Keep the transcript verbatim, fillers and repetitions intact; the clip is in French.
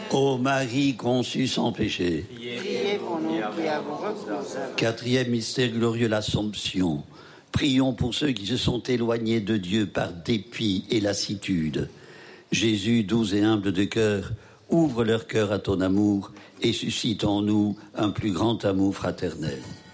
Ô Marie conçue sans péché. Priez pour nous qui avons recours. Quatrième mystère glorieux, l'Assomption. Prions pour ceux qui se sont éloignés de Dieu par dépit et lassitude. Jésus, doux et humble de cœur, ouvre leur cœur à ton amour et suscite en nous un plus grand amour fraternel.